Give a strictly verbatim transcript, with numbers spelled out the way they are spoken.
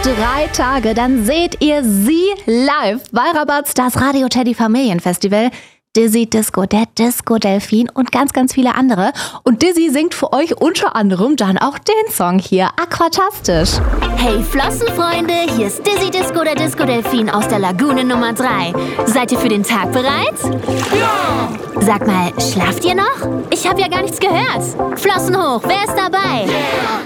drei Tage, dann seht ihr sie live bei Rabatz, das Radio Teddy Familienfestival. Dizzy Disco, der Disco-Delfin und ganz, ganz viele andere. Und Dizzy singt für euch unter anderem dann auch den Song hier, Aquatastisch. Hey Flossenfreunde, hier ist Dizzy Disco, der Disco-Delfin aus der Lagune Nummer drei. Seid ihr für den Tag bereit? Ja! Sag mal, schlaft ihr noch? Ich habe ja gar nichts gehört. Flossen hoch, wer ist dabei? Yeah.